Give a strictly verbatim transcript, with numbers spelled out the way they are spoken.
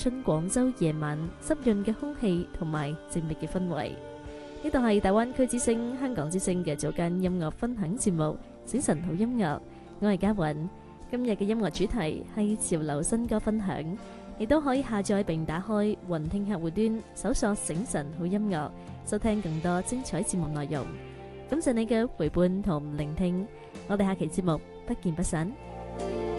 春廣州夜晚濕潤嘅空氣同埋靜謐嘅氛圍。呢度係大灣區之聲、香港之聲嘅早間音樂分享節目《醒晨好音樂》，我係嘉韻。今日嘅音樂主題係潮流新歌分享，亦都可以下載並打開雲聽客戶端，搜索醒晨好音樂，收聽更多精彩節目內容。感謝你嘅陪伴同聆聽，我哋下期節目不見不散。